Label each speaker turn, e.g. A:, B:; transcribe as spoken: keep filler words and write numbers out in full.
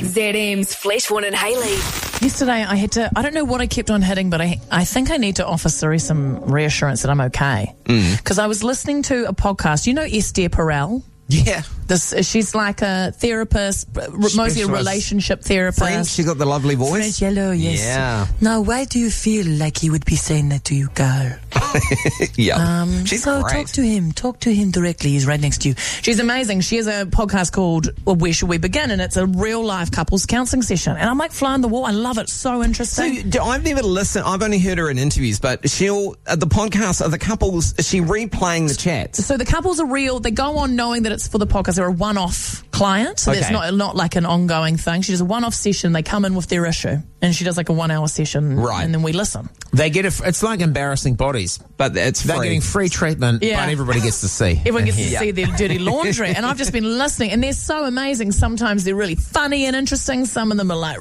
A: Z M's Fleshborn and Hayley.
B: Yesterday I had to, I don't know what I kept on hitting, but I I think I need to offer Siri some reassurance that I'm okay. Because mm. I was listening to a podcast. You know Esther Perel?
C: Yeah.
B: This She's like a therapist, mostly a relationship therapist.
C: French, she got the lovely voice.
B: French, yellow, yes.
C: Yeah.
B: Now, why do you feel like he would be saying that to you, girl?
C: yeah. Um, She's
B: so
C: great.
B: talk to him. Talk to him directly. He's right next to you. She's amazing. She has a podcast called well, Where Should We Begin? And it's a real-life couples counselling session. And I'm like flying the wall. I love it. So interesting.
C: So I've never listened. I've only heard her in interviews, but she'll, uh, the podcast, are the couples, is she replaying the chats?
B: So the couples are real. They go on knowing that it's for the podcast. They're a one-off client. So
C: okay.
B: it's not, not like an ongoing thing. She does a one-off session. They come in with their issue. And she does like a one-hour session.
C: Right.
B: And then we listen.
D: They get a, it's like Embarrassing Bodies.
C: But it's free.
D: They're getting free treatment,
B: yeah.
D: but everybody gets to see.
B: Everyone gets to
C: yeah.
B: see their dirty laundry. And I've just been listening, and they're so amazing. Sometimes they're really funny and interesting. Some of them are like